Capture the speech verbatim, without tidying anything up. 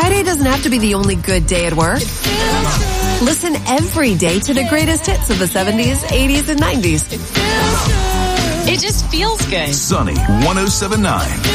Friday doesn't have to be the only good day at work. Listen every day to the greatest hits of the seventies, eighties, and nineties. It just feels good. Sunny one oh seven point nine.